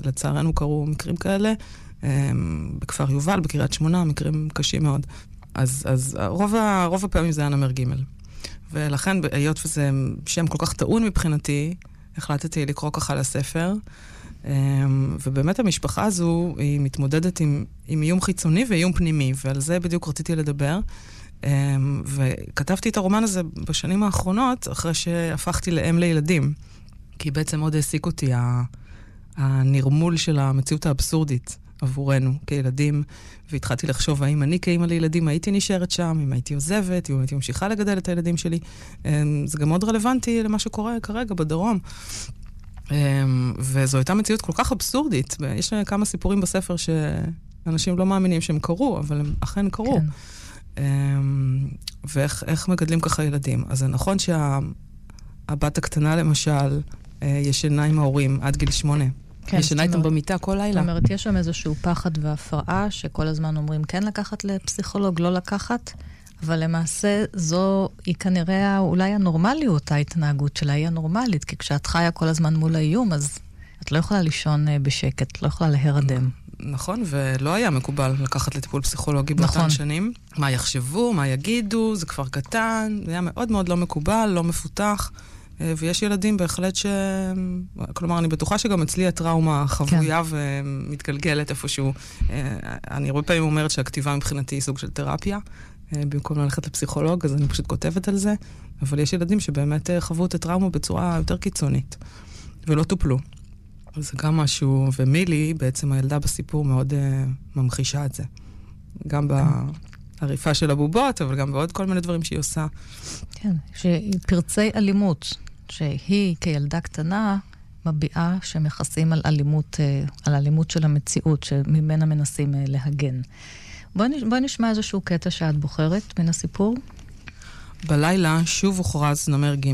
ולצערנו קרו מקרים כאלה, בכפר יובל, בקריית שמונה, מקרים קשים מאוד. אז רוב הפעמים זה היה נמר ג'. ולכן, היות וזה שם כל כך טעון מבחינתי, החלטתי לקרוא ככה לספר, ובאמת המשפחה הזו היא מתמודדת עם איום חיצוני ואיום פנימי, ועל זה בדיוק רציתי לדבר. וכתבתי את הרומן הזה בשנים האחרונות, אחרי שהפכתי לאם לילדים, כי בעצם עוד העסיק אותי הנרמול של המציאות האבסורדית עבורנו כילדים, והתחלתי לחשוב האם אני כאמא לילדים הייתי נשארת שם, אם הייתי עוזבת, אם הייתי ממשיכה לגדל את הילדים שלי. זה גם מאוד רלוונטי למה שקורה כרגע בדרום. וזו הייתה מציאות כל כך אבסורדית. יש כמה סיפורים בספר שאנשים לא מאמינים שהם קרו, אבל הם אכן קרו. כן. ואיך מגדלים ככה ילדים. אז זה נכון שהבת הקטנה למשל ישנה עם ההורים עד גיל 8. כן, ישנה איתם במיטה כל לילה. זאת אומרת, יש שם איזשהו פחד והפרעה, שכל הזמן אומרים כן לקחת לפסיכולוג, לא לקחת, אבל למעשה זו היא כנראה אולי הנורמליות, ההתנהגות שלה היא הנורמלית, כי כשאת חיה כל הזמן מול האיום, אז את לא יכולה לישון בשקט, לא יכולה להירדם. נכון, ולא היה מקובל לקחת לטיפול פסיכולוגי באותן שנים. מה יחשבו, מה יגידו, זה כבר קטן, זה היה מאוד מאוד לא מקובל, לא מפותח. ויש ילדים בהחלט כלומר, אני בטוחה שגם אצלי הטראומה חבויה ומתגלגלת איפשהו. אני הרבה פעמים אומרת שהכתיבה מבחינתי היא סוג של תרפיה, במקום ללכת לפסיכולוג, אז אני פשוט כותבת על זה. אבל יש ילדים שבאמת חוו את הטראומה בצורה יותר קיצונית, ולא טופלו. זה גם משהו, ומילי, בעצם הילדה בסיפור מאוד ממחישה את זה. גם בעריפה של הבובות, אבל גם בעוד כל מיני דברים שהיא עושה. כן, שפרצי אלימות, שהיא כילדה קטנה מביעה שמחסים על אלימות של המציאות, שממנה מנסים להגן. בואי נשמע איזשהו קטע שאת בוחרת מן הסיפור. בלילה שוב הוכרז נמר ג'.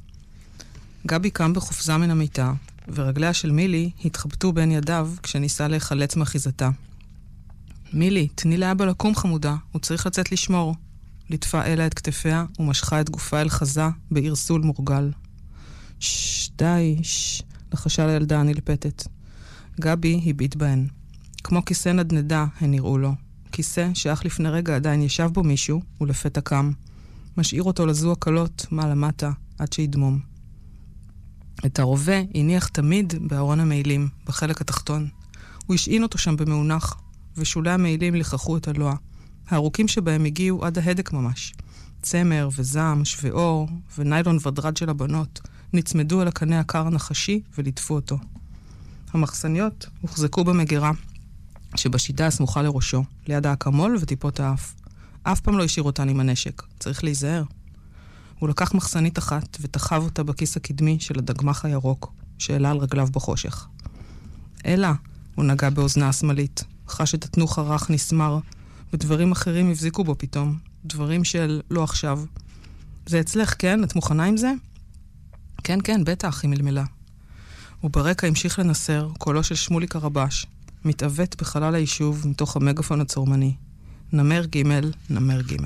גבי קם בחופזה מן המיטה, ורגליה של מילי התחבטו בין ידיו כשניסה להיחלץ מאחיזתה. מילי, תני לאבא לקום חמודה, הוא צריך לצאת לשמור. ליטפה אלה את כתפיה ומשכה את גופה אל חזה בערסול מורגל. די, לחשה לילדה הנלפטת. גבי הביט בהן. כמו כיסא נדנדה הן נראו לו. כיסא שאך לפני רגע עדיין ישב בו מישהו ולפתע קם. משאיר אותו לזוע קלות מעלה-מטה עד שידמום. את הרובה הניח תמיד בארון המעילים, בחלק התחתון. הוא השעין אותו שם במאונח, ושולי המעילים לכחו את הלוע. הארוכים שבהם הגיעו עד ההדק ממש. צמר וזעם, שוויאור וניילון ודרד של הבנות נצמדו על הקנה הקר הנחשי וליטפו אותו. המחסניות הוחזקו במגירה, שבשידה הסמוכה לראשו, ליד האקמול וטיפות האף. אף פעם לא השאיר אותן עם הנשק. צריך להיזהר. הוא לקח מחסנית אחת ותחב אותה בכיס הקדמי של הדגמח הירוק, שעלה על רגליו בחושך. אלה, הוא נגע באוזנה השמאלית, חש את התנוך הרך נסמר, ודברים אחרים הבזיקו בו פתאום. דברים של לא עכשיו. זה אצלך, כן? את מוכנה עם זה? כן, כן, בטח, היא מלמלה. וברקע המשיך לנסר קולו של שמולי קרבש, מתאבט בחלל היישוב מתוך המגפון הצורמני. נמר ג', נמר ג'.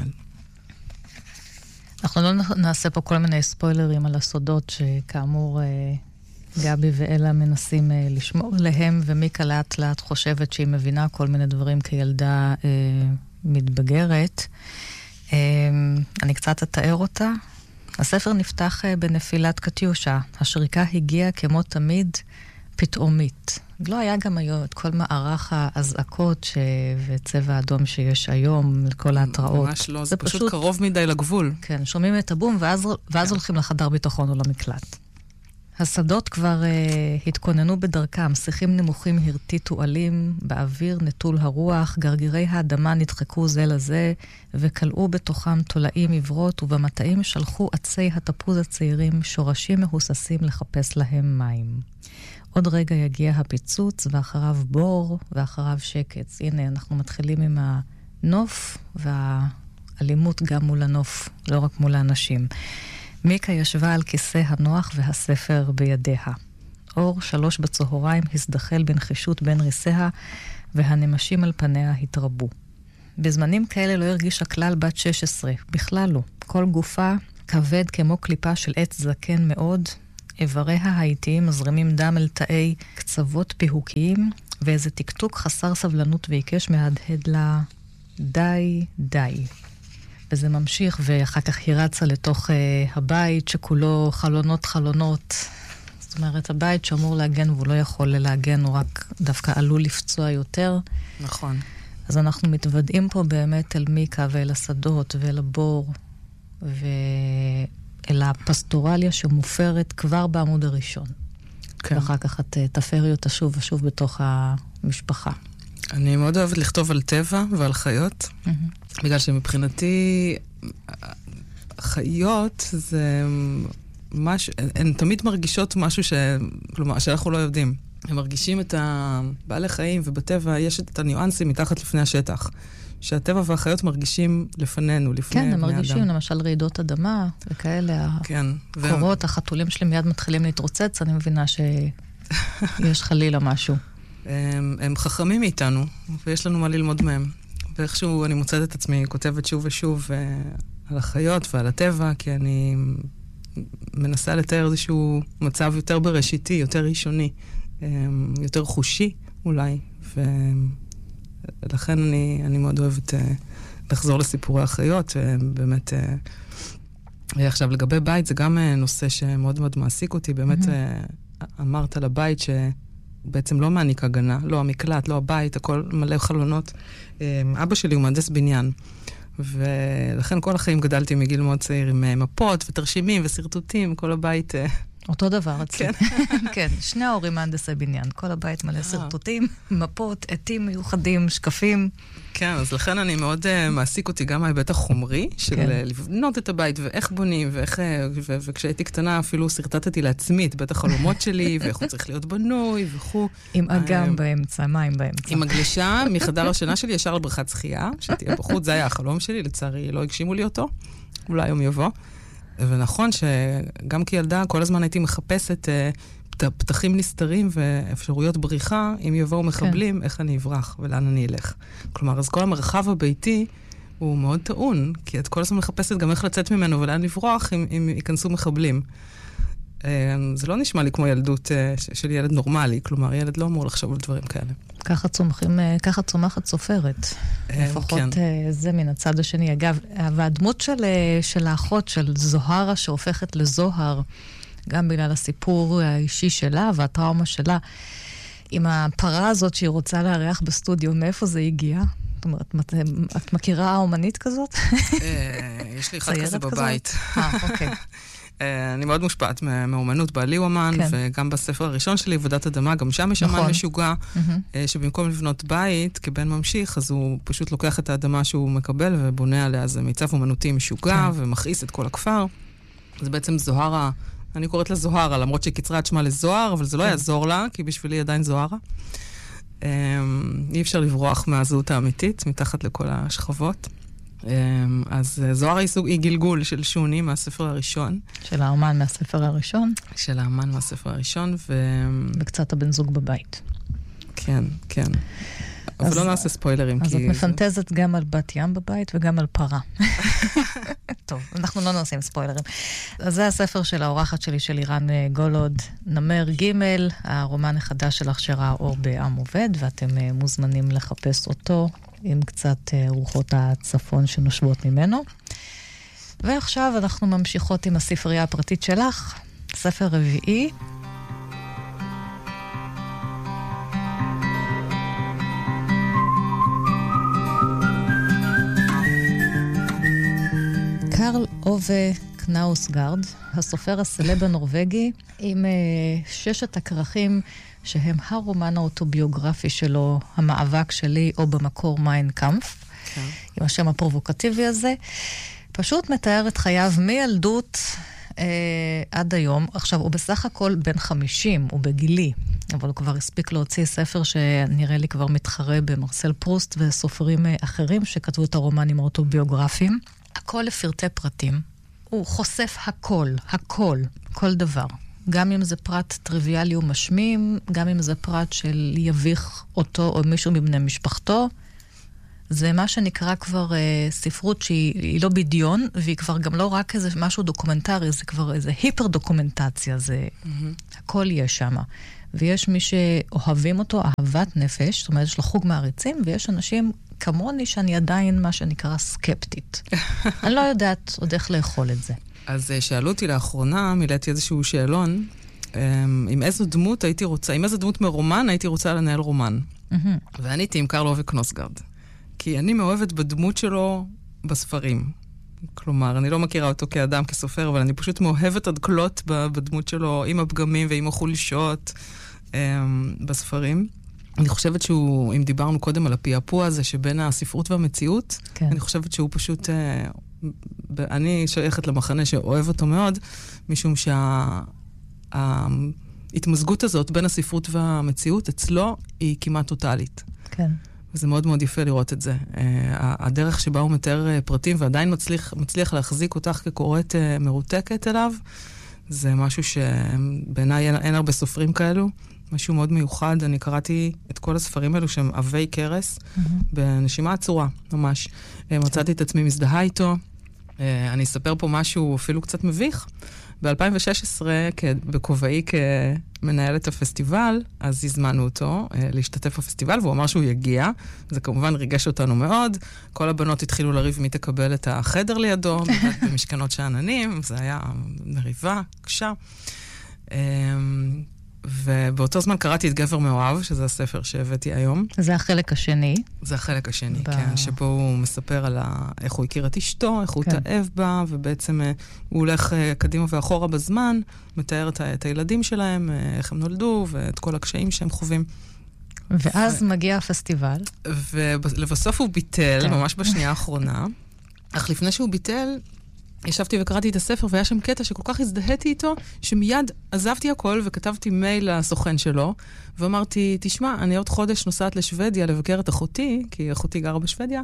אנחנו לא נעשה פה כל מיני ספוילרים על הסודות שכאמור גבי ואלה מנסים לשמור עליהם, ומיקה לאט לאט חושבת שהיא מבינה כל מיני דברים כילדה מתבגרת. אני קצת אתאר אותה. הספר נפתח בנפילת קטיושה. השריקה הגיעה כמו תמיד פתאומית. לא היה גם היום את כל מערך האזעקות וצבע האדום שיש היום, כל ההתראות. ממש לא, זה פשוט קרוב מדי לגבול. כן, שומעים את הבום ואז הולכים לחדר ביטחון או למקלט. השדות כבר התכוננו בדרכם, שיחים נמוכים הרטיטו עלים, באוויר נטול הרוח, גרגירי האדמה נדחקו זה לזה, וקלעו בתוכם תולעים עברות, ובמטעים שלחו עצי התפוז הצעירים, שורשים מהוססים לחפש להם מים. עוד רגע יגיע הפיצוץ, ואחריו בור, ואחריו שקץ. הנה, אנחנו מתחילים עם הנוף, והאלימות גם מול הנוף, לא רק מול האנשים. מיקה ישבה על כיסא הנוח והספר בידיה. אור 3 בצהריים הזדחל בנחישות בין ריסיה, והנמשים על פניה התרבו. בזמנים כאלה לא הרגישה כלל בת 16, בכלל לא. כל גופה כבד כמו קליפה של עץ זקן מאוד, איבריה האיטיים מזרימים דם אל תאי קצוות פיהוקיים, ואיזה טקטוק חסר סבלנות ועיקש מהדהד לה די, די. וזה ממשיך, ואחר כך היא רצה לתוך הבית שכולו חלונות. זאת אומרת, הבית שאמור להגן והוא לא יכול להגן, הוא רק דווקא עלול לפצוע יותר. נכון. אז אנחנו מתוודעים פה באמת אל מיקה ואל השדות ואל הבור, ואל הפסטורליה שמופרת כבר בעמוד הראשון. כן. ואחר כך את תפרי אותה שוב ושוב בתוך המשפחה. אני מאוד אוהבת לכתוב על טבע ועל חיות, בגלל שמבחינתי חיות זה משהו, הן תמיד מרגישות משהו כלומר, שאנחנו לא יודעים. הם מרגישים את בעלי חיים, ובטבע יש את הניואנסים מתחת לפני השטח. שהטבע והחיות מרגישים לפנינו, לפני בני אדם. כן, הם מרגישים, למשל רעידות אדמה וכאלה. כן. הקורות, החתולים שלי מיד מתחילים להתרוצץ, אני מבינה שיש חלילה משהו. הם חכמים מאיתנו, ויש לנו מה ללמוד מהם. ואיכשהו אני מוצאת את עצמי, כותבת שוב ושוב על החיות ועל הטבע, כי אני מנסה לתאר איזשהו מצב יותר בראשיתי, יותר ראשוני, יותר חושי אולי, ולכן אני מאוד אוהבת לחזור לסיפורי החיות, ובאמת, עכשיו לגבי בית, זה גם נושא שמאוד מאוד מעסיק אותי, באמת אמרת על הבית שבעצם לא מעניק הגנה, לא המקלט, לא הבית, הכל מלא חלונות. אבא שלי הוא מהנדס בניין, ולכן כל החיים גדלתי מגיל מאוד צעיר עם מפות ותרשימים וסרטוטים, כל הבית... אותו דבר אצלי. כן, שני ההורים מהנדסי בניין. כל הבית מלא סרטוטים, מפות, עטים מיוחדים, שקפים. כן, אז לכן אני מאוד מעסיק אותי גם ההיבט החומרי, של לבנות את הבית ואיך בונים, וכשהייתי קטנה אפילו סרטטתי לעצמי את בית החלומות שלי, ואיך הוא צריך להיות בנוי וכו'. עם אגם באמצע, מים באמצע. עם הגלישה מחדר השינה שלי ישר לבריכת שחייה, שתהיה בחוץ, זה היה החלום שלי, לצערי לא הגשימו לי אותו, אולי יום יבוא. ונכון שגם כילדה כל הזמן הייתי מחפשת פתחים נסתרים ואפשרויות בריחה, אם יבואו מחבלים, איך אני אברח ולאן אני אלך. כלומר, אז כל המרחב הביתי הוא מאוד טעון, כי את כל הזמן מחפשת גם איך לצאת ממנו ולאן לברוח אם ייכנסו מחבלים. זה לא נשמע לי כמו ילדות של ילד נורמלי, כלומר, ילד לא אמור לחשוב על דברים כאלה. ככה צומחת סופרת. לפחות זה מן הצד השני. אגב, והדמות של האחות, של זוהרה, שהופכת לזוהר, גם בגלל הסיפור האישי שלה והטראומה שלה, עם הפרה הזאת שהיא רוצה לארח בסטודיו, מאיפה זה הגיע? זאת אומרת, את מכירה אומנית כזאת? יש לי אחד כזה בבית. אוקיי. אני מאוד מושפעת מאומנות, בעלי הוא אמן, וגם בספר הראשון שלי, עבודת אדמה, גם שם יש אמן משוגע, שבמקום לבנות בית כבן ממשיך, אז הוא פשוט לוקח את האדמה שהוא מקבל ובונה עליה, זה מיצב אומנותי משוגע, ומכעיס את כל הכפר. זה בעצם זוהרה, אני קוראת לה זוהרה, למרות שהיא קיצרה את שמה לזוהר, אבל זה לא יעזור לה, כי בשבילי עדיין זוהרה. אי אפשר לברוח מהזהות האמיתית, מתחת לכל השכבות. אז זוהר היא גלגול של שוני מהספר הראשון. של האמן מהספר הראשון. של האמן מהספר הראשון, וקצת הבן זוג בבית. כן, כן. אבל לא נעשה ספוילרים. אז את מפנטזת גם על בת ים בבית וגם על פרה. טוב, אנחנו לא נעשים ספוילרים. אז זה הספר של האורחת שלי, של אירן גולוד, נמר ג', הרומן החדש שלך שראה אור בעם עובד, ואתם מוזמנים לחפש אותו עם קצת רוחות הצפון שנושבות ממנו. ועכשיו אנחנו ממשיכות עם הספרייה הפרטית שלך, ספר רביעי. קרל אובה קנאוסגרד, הסופר הסלב הנורווגי, עם 6 הכרכים שהם הרומן האוטוביוגרפי שלו, המאבק שלי, או במקור מיין קאמפף, עם השם הפרובוקטיבי הזה. פשוט מתאר את חייו מילדות עד היום. עכשיו, הוא בסך הכל בן 50, הוא בגילי, אבל הוא כבר הספיק להוציא ספר שנראה לי כבר מתחרה במרסל פרוסט וסופרים אחרים שכתבו את הרומנים האוטוביוגרפיים. הכל לפרטי פרטים. הוא חושף הכל, כל דבר. גם אם זה פרט טריוויאלי ומשמים, גם אם זה פרט של יביך אותו או מישהו מבני משפחתו, זה מה שנקרא כבר ספרות שהיא לא בדיון, והיא כבר גם לא רק איזה משהו דוקומנטרי, זה כבר איזה היפר-דוקומנטציה, זה הכל יש שם. ויש מי שאוהבים אותו, אהבת נפש, זאת אומרת, יש לו חוג מעריצים, ויש אנשים כמוני שאני עדיין מה שנקרא סקפטית. אני לא יודעת עוד איך לאכול את זה. אז שאלו אותי לאחרונה, מילאתי איזשהו שאלון, עם איזו דמות הייתי רוצה, עם איזו דמות מרומן הייתי רוצה לנהל רומן. ואני הייתי עם קרל אובה קנוסגרד. כי אני מאוהבת בדמות שלו בספרים. כלומר, אני לא מכירה אותו כאדם, כסופר, אבל אני פשוט מאוהבת עד כלות בדמות שלו, עם הפגמים ועם החולשות בספרים. אני חושבת שהוא, אם דיברנו קודם על הפעפוע הזה שבין הספרות והמציאות, כן. אני חושבת שהוא פשוט, אני שייכת למחנה שאוהב אותו מאוד, משום שההתמזגות הזאת בין הספרות והמציאות אצלו היא כמעט טוטלית. כן. וזה מאוד מאוד יפה לראות את זה. הדרך שבה הוא מתאר פרטים ועדיין מצליח להחזיק אותך כקוראת מרותקת אליו, זה משהו שבעיניי אין הרבה סופרים כאלו. משהו מאוד מיוחד. אני קראתי את כל הספרים האלו שהם עבי קרס, בנשימה עצורה, ממש. מצאתי את עצמי מזדהה איתו. אני אספר פה משהו אפילו קצת מביך. ב-2016, בכובעי כמנהלת הפסטיבל, אז הזמנו אותו להשתתף בפסטיבל, והוא אמר שהוא יגיע. זה כמובן ריגש אותנו מאוד. כל הבנות התחילו לריב מי תקבל את החדר לידו, במשכנות שעננים. זה היה מריבה קשה. ובאותו זמן קראתי את גבר מאוהב, שזה הספר שהבאתי היום. זה החלק השני. זה החלק השני, כן, שבו הוא מספר על איך הוא הכיר את אשתו, איך הוא תאהב בה, ובעצם הוא הולך קדימה ואחורה בזמן, מתאר את הילדים שלהם, איך הם נולדו, ואת כל הקשיים שהם חווים. ואז מגיע הפסטיבל. ולבסוף הוא ביטל, ממש בשנייה האחרונה, אך לפני שהוא ביטל, ישבתי וקראתי את הספר, והיה שם קטע שכל כך הזדהיתי איתו, שמיד עזבתי הכל וכתבתי מייל לסוכן שלו, ואמרתי, תשמע, אני עוד חודש נוסעת לשוודיה לבקר את אחותי, כי אחותי גרה בשוודיה,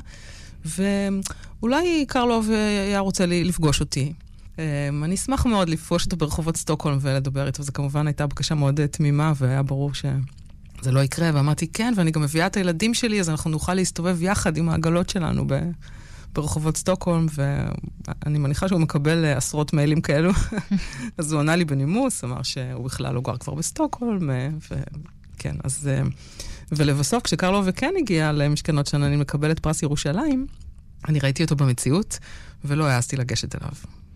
ואולי קרלוב היה רוצה לפגוש אותי. אני אשמח מאוד לפגוש אותו ברחובות סטוקהולם ולדבר איתו, וזו כמובן הייתה בקשה מאוד תמימה, והיה ברור שזה לא יקרה, ואמרתי, כן, ואני גם מביאה את הילדים שלי, אז אנחנו נוכל להסתובב יחד עם העגלות שלנו ברחובות סטוקהולם, ואני מניחה שהוא מקבל עשרות מיילים כאלו. אז הוא ענה לי בנימוס, אמר שהוא בכלל לא גר כבר בסטוקהולם, וכן, אז... ולבסוף, כשקרלו וכן הגיע למשכנות שאני מקבלת פרס ירושלים, אני ראיתי אותו במציאות, ולא העזתי לגשת אליו.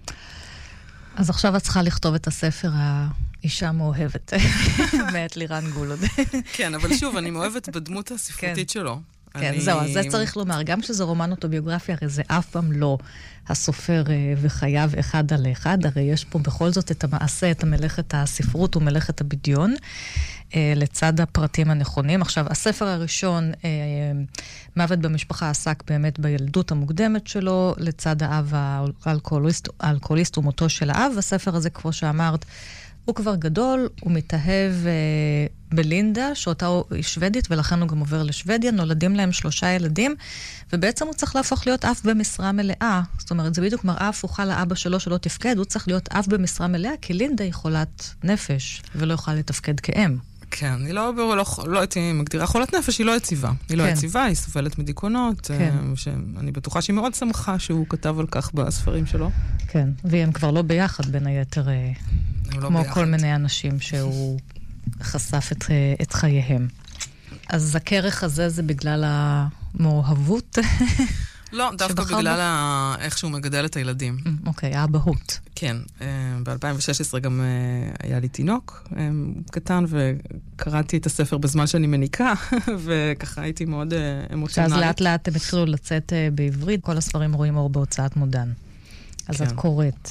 אז עכשיו את צריכה לכתוב את הספר האישה מאוהבת, מאת לירן גולוד. כן, אבל שוב, אני מאוהבת בדמות הספרותית שלו. כן, זהו, אז זה צריך לומר, גם שזה רומן אוטוביוגרפיה, הרי זה אף פעם לא הסופר וחייו אחד על אחד, הרי יש פה בכל זאת את המעשה, את המלאכת הספרות ומלאכת הבדיון, לצד הפרטים הנכונים. עכשיו, הספר הראשון, מוות במשפחה, עסק באמת בילדות המוקדמת שלו, לצד האב האלכוהוליסט ומותו של האב. הספר הזה, כמו שאמרת, הוא כבר גדול, הוא מתאהב בלינדה, שאותה היא שוודית, ולכן הוא גם עובר לשוודיה, נולדים להם 3 ילדים, ובעצם הוא צריך להפוך להיות אף במשרה מלאה. זאת אומרת, זה בדיוק מראה הפוכה לאבא שלו שלא תפקד, הוא צריך להיות אף במשרה מלאה, כי לינדה היא חולת נפש, ולא יוכל לתפקד כאם. כן, אני לא הייתי מגדירה חולת נפש, היא לא יציבה. היא לא יציבה, היא סובלת מדיכאונות, שאני בטוחה שהיא מאוד שמחה שהוא כתב על כך בספרים שלו. כן, והם כבר לא ביחד בין היתר, כמו כל מיני אנשים שהוא חשף את חייהם. אז הכרך הזה זה בגלל המאוהבות? לא, דווקא בגלל איך שהוא מגדל את הילדים. אוקיי, האבהות. כן, ב-2016 גם היה לי תינוק קטן, וקראתי את הספר בזמן שאני מניקה, וככה הייתי מאוד אמוציונלית. שאז לאט לאט הם התחילו לצאת בעברית, כל הספרים רואים אור בהוצאת מודן. אז את קוראת.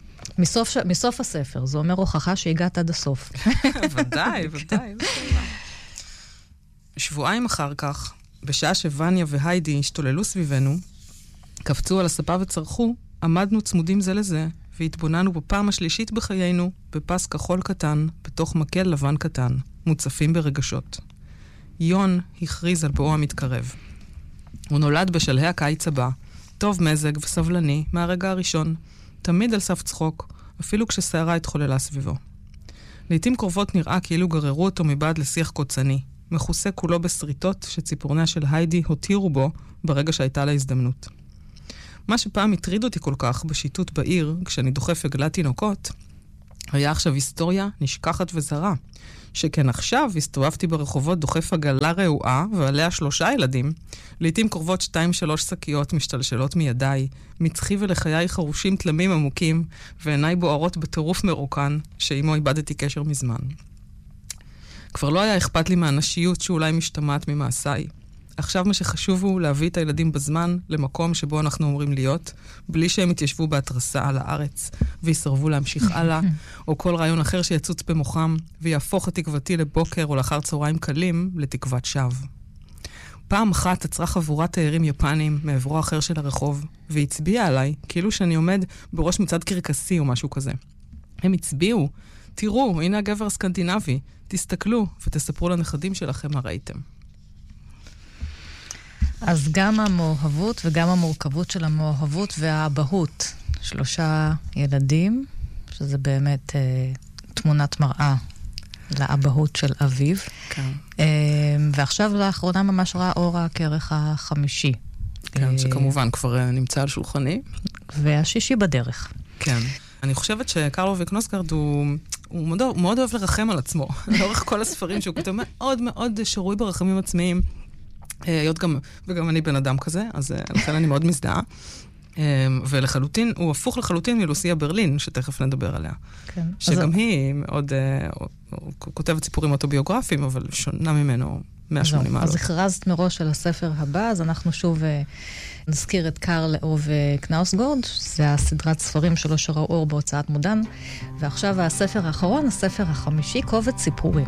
מסוף הספר, זה אומר הוכחה שהגעת עד הסוף. ודאי. שבועיים אחר כך, בשעה שווניה והיידי השתוללו סביבנו, קפצו על הספה וצרחו, עמדנו צמודים זה לזה, והתבוננו בפעם השלישית בחיינו, בפס כחול קטן, בתוך מקל לבן קטן, מוצפים ברגשות. יון הכריז על בואו המתקרב. הוא נולד בשלהי הקיץ הבא, טוב מזג וסבלני מהרגע הראשון, תמיד על סף צחוק, אפילו כששערה התחוללה סביבו. לעתים קרובות נראה כאילו גררו אותו מבעד לשיח קוצני, מכוסה כולו בסריטות שציפורניה של היידי הותירו בו ברגע שהייתה לה הזדמנות. מה שפעם הטריד אותי כל כך בשיטוט בעיר, כשאני דוחף עגלת תינוקות, היה עכשיו היסטוריה נשכחת וזרה. שכן עכשיו הסתובבתי ברחובות דוחף עגלה רעועה ועליה 3 ילדים, לעתים קרובות 2-3 שקיות משתלשלות מידיי, מצחי ולחיי חרושים תלמים עמוקים, ועיניי בוערות בטירוף מרוקן, שעימו איבדתי קשר מזמן. כבר לא היה אכפת לי מהנשיות שאולי משתמעת ממעשיי. עכשיו מה שחשוב הוא להביא את הילדים בזמן למקום שבו אנחנו אומרים להיות, בלי שהם יתיישבו בהתרסה על הארץ ויסרבו להמשיך הלאה, או כל רעיון אחר שיצוץ במוחם ויהפוך את תקוותי לבוקר או לאחר צהריים קלים לתקוות שווא. פעם אחת עצרה חבורת תיירים יפנים מעברו האחר של הרחוב, והצביעה עליי כאילו שאני עומד בראש מצד קרקסי או משהו כזה. הם הצביעו, תראו, הנה הגבר הסקנדינבי, תסתכלו ותספרו לנכדים שלכם מה ראיתם. אז גם המאוהבות וגם המורכבות של המאוהבות והאבהות. 3 ילדים, שזה באמת תמונת מראה לאבהות של אביו. כן. ועכשיו לאחרונה ממש ראה אור הכרך החמישי. כן, שכמובן כבר נמצא על שולחני. והשישי בדרך. כן. אני חושבת שקרלו וקנוסגרד הוא מאוד אוהב לרחם על עצמו. לאורך כל הספרים שהוא כתוב מאוד מאוד שרוי ברחמים עצמיים. וגם אני בן אדם כזה, אז לכן אני מאוד מזדהה. ולחלוטין, הוא הפוך לחלוטין מלוסיה ברלין, שתכף נדבר עליה. כן. שגם היא מאוד, כותבת סיפורים אוטוביוגרפיים, אבל שונה ממנו 180 מעלות. אז הכרזת מראש של הספר הבא, אז אנחנו שוב נזכיר את קרל וקנאוסגורד, זה הסדרת ספרים שלו שראו אור בהוצאת מודן, ועכשיו הספר האחרון, הספר החמישי, קובץ סיפורים.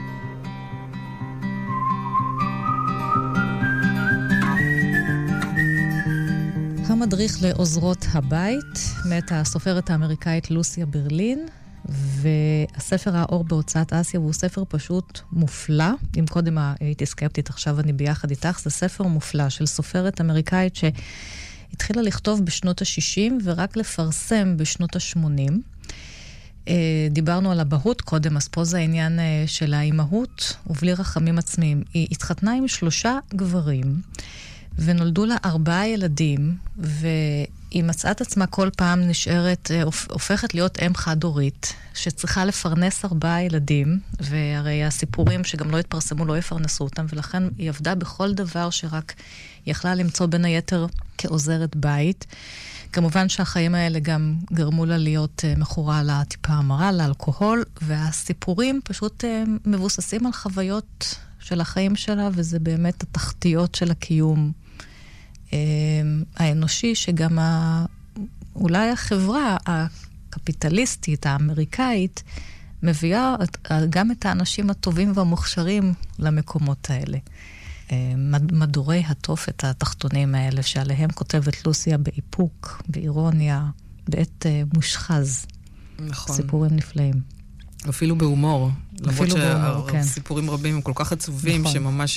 המדריך לעוזרות הבית, מאת הסופרת האמריקאית לוסיה ברלין, והספר האור בהוצאת אסיה, והוא ספר פשוט מופלא. אם קודם הייתי סקפטית, עכשיו אני ביחד איתך, זה ספר מופלא של סופרת אמריקאית שהתחילה לכתוב בשנות ה-60 ורק לפרסם בשנות ה-80. דיברנו על אבהות קודם, אז פה זה העניין של האימהות ובלי רחמים עצמיים. היא התחתנה עם 3 גברים, ונולדו לה 4 ילדים, והיא מצאה את עצמה כל פעם נשארת, הופכת להיות אם חד-הורית, שצריכה לפרנס 4 ילדים, והרי הסיפורים שגם לא התפרסמו לא יפרנסו אותם, ולכן היא עבדה בכל דבר שרק יכלה למצוא בין היתר כעוזרת בית. כמובן שהחיים האלה גם גרמו לה להיות מכורה לטיפה המרה, לאלכוהול, והסיפורים פשוט מבוססים על חוויות של החיים שלה, וזה באמת התחתיות של הקיום האנושי, שגם אולי החברה הקפיטליסטית, האמריקאית, מביאה גם את האנשים הטובים והמוכשרים למקומות האלה. מדורי התופת התחתונים האלה, שעליהם כותבת לוסיה באיפוק, באירוניה, בעת מושחז. נכון. סיפורים נפלאים. אפילו בהומור. אפילו בהומור, כן. סיפורים רבים הם כל כך עצובים, נכון. שממש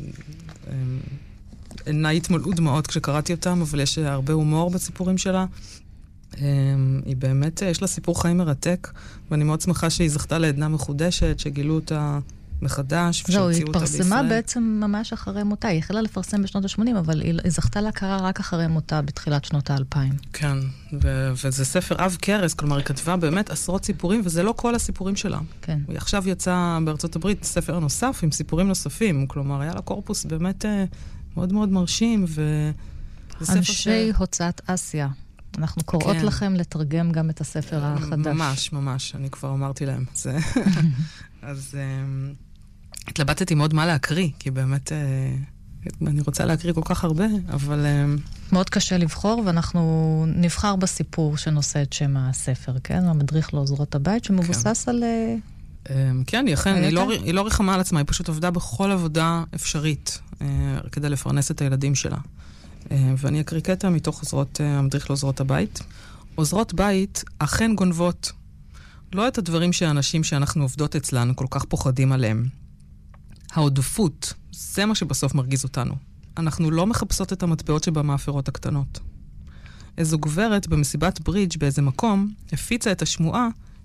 עיניי התמלאו דמעות כשקראתי אותם, אבל יש הרבה הומור בסיפורים שלה. היא באמת, יש לה סיפור חיים מרתק, ואני מאוד שמחה שהיא זכתה לעדנה מחודשת, שגילו אותה מחדש, זהו, היא התפרסמה בעצם ממש אחרי מותה. היא החלה לפרסם בשנות ה-80, אבל היא זכתה להכרה רק אחרי מותה בתחילת שנות ה-2000. כן, וזה ספר אב קרס, כלומר היא כתבה באמת עשרות סיפורים, וזה לא כל הסיפורים שלה. כן. היא עכשיו יצא בארצות הברית ספר נוסף עם סיפורים נוספים, כלומר היה לה קורפוס באמת מאוד מאוד מרשים, אנשי הוצאת אסיה. אנחנו קוראות לכם לתרגם גם את הספר החדש. ממש, ממש, אני כבר אמרתי להם. אז התלבטתי מאוד מה להקריא, כי באמת אני רוצה להקריא כל כך הרבה, אבל מאוד קשה לבחור, ואנחנו נבחר בסיפור שנושא את שם הספר, כן? המדריך לעוזרות הבית, שמבוסס על... כן, היא לא רחמה על עצמה, היא פשוט עבדה בכל עבודה אפשרית, כדי לפרנס את הילדים שלה. ואני אקריא קטע מתוך המדריך לעוזרות הבית. עוזרות בית אכן גונבות, לא את הדברים שהאנשים שאנחנו עובדות אצלן כל כך פוחדים עליהם. העודפות, זה מה שבסוף מרגיז אותנו. אנחנו לא מחפשות את המטבעות שבמאפרות הקטנות. איזו גברת במסיבת ברידג' באיזה מקום הפיצה את השמועה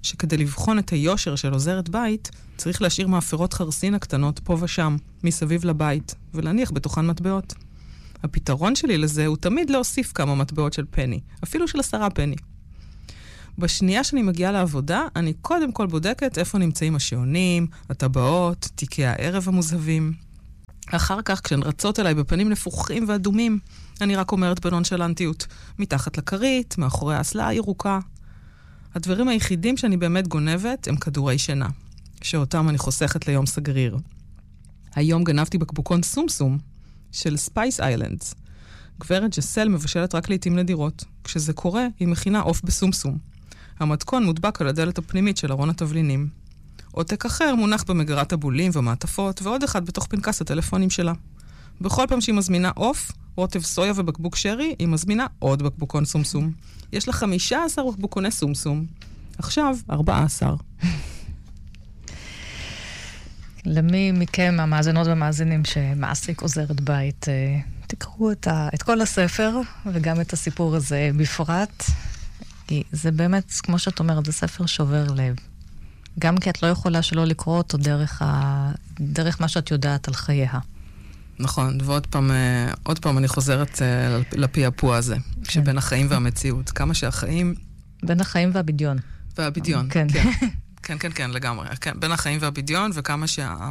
שכדי לבחון את היושר של עוזרת בית, צריך להשאיר מאפרות חרסין הקטנות פה ושם, מסביב לבית, ולהניח בתוכן מטבעות. הפתרון שלי לזה הוא תמיד להוסיף כמה מטבעות של פני, אפילו של 10 פני. בשנייה שאני מגיעה לעבודה, אני קודם כל בודקת איפה נמצאים השעונים, הטבעות, תיקי הערב המוזהבים. אחר כך, כשהן רצות אליי בפנים נפוחים ואדומים, אני רק אומרת בנונשלנטיות, מתחת לכרית, מאחורי האסלה הירוקה. הדברים היחידים שאני באמת גונבת הם כדורי שינה, שאותם אני חוסכת ליום סגריר. היום גנבתי בקבוקון סומסום של ספייס איילנדס. גברת ג'סל מבשלת רק לעתים נדירות. כשזה קורה, היא מכינה עוף בסומסום. המתכון מודבק על הדלת הפנימית של ארון התבלינים. עותק אחר מונח במגרת הבולים ומעטפות, ועוד אחד בתוך פנקס הטלפונים שלה. בכל פעם שהיא מזמינה עוף, רוטב סויה ובקבוק שרי, היא מזמינה עוד בקבוקון סומסום. יש לה 15 בקבוקוני סומסום. עכשיו, 14. למי מכם, המאזינות והמאזינים שמעסיק עוזרת בית, תקראו את כל הספר, וגם את הסיפור הזה בפרט. כי זה באמת, כמו שאת אומרת, זה ספר שובר לב. גם כי את לא יכולה שלא לקרוא אותו דרך מה שאת יודעת על חייה. נכון, ועוד פעם אני חוזרת לפעפוע הזה, שבין החיים והמציאות. כמה שהחיים... בין החיים והבדיון. והבדיון, כן. כן, לגמרי. בין החיים והבדיון, וכמה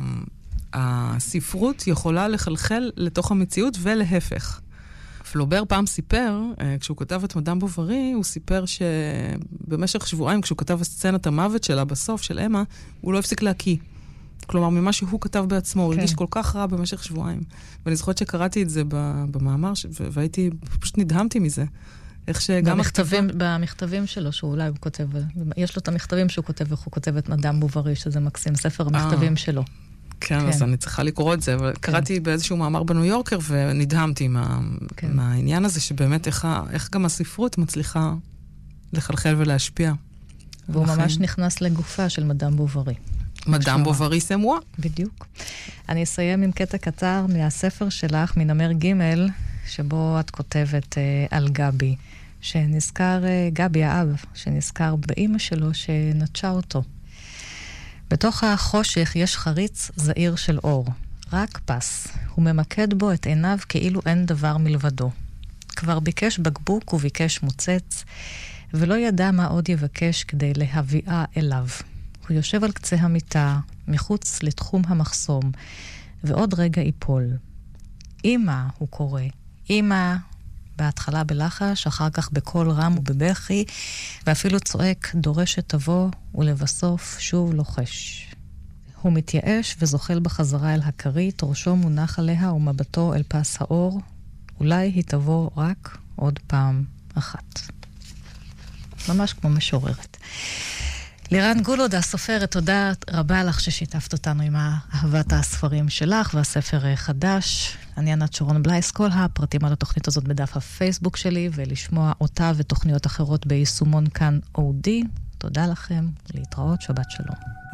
שהספרות יכולה לחלחל לתוך המציאות ולהפך. פלובר פעם סיפר, כשהוא כתב את מדאם בוברי, הוא סיפר שבמשך שבועיים, כשהוא כתב את סצנת המוות שלה בסוף, של אמה, הוא לא הפסיק להקיא. כלומר, ממה שהוא כתב בעצמו, הוא הרגיש כל כך רע במשך שבועיים. ואני זוכרת שקראתי את זה במאמר, והייתי, פשוט נדהמתי מזה. איך שגם... במכתבים שלו, שאולי הוא כותב, יש לו את המכתבים שהוא כותב, איך הוא כותב את מדאם בוברי, שזה מקסים, ספר המכתבים שלו. כן, אז אני צריכה לקרוא את זה, אבל קראתי באיזשהו מאמר בניו יורקר, ונדהמתי מהעניין הזה, שבאמת איך גם הספרות מצליחה לחלחל ולהשפיע. והוא ממש נכנס לגופה של מדאם בוברי. מדאם בוברי סמואה. בדיוק. אני אסיים עם קטע קצר מהספר שלך, מנמר ג', שבו את כותבת על גבי, שנזכר, גבי האב, שנזכר באמא שלו שנטשה אותו. בתוך החושך יש חריץ זעיר של אור, רק פס. הוא ממקד בו את עיניו כאילו אין דבר מלבדו. כבר ביקש בקבוק וביקש מוצץ, ולא ידע מה עוד יבקש כדי להביאה אליו. הוא יושב על קצה המיטה, מחוץ לתחום המחסום, ועוד רגע ייפול. אמא, הוא קורא. אמא, בהתחלה בלחש, אחר כך בקול רם ובבכי, ואפילו צועק, דורש שתבוא, ולבסוף שוב לוחש. הוא מתייאש וזוחל בחזרה אל הכרית, ראשו מונח עליה ומבטו אל פס האור. אולי היא תבוא רק עוד פעם אחת. ממש כמו משוררת. לירן גולוד, הסופרת, תודה רבה לך ששיתפת אותנו עם אהבת הספרים שלך והספר חדש. אני ענת שרון בלייס, כל הפרטים על התוכנית הזאת בדף הפייסבוק שלי, ולשמוע אותה ותוכניות אחרות ביישומון כאן אודי. תודה לכם, להתראות, שבת שלום.